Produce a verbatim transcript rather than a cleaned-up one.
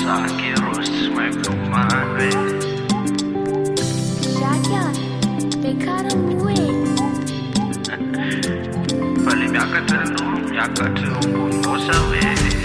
Sakiros my kumare. Shakya, bekara muwe. Pali miaka tano, miaka tu ngosa we.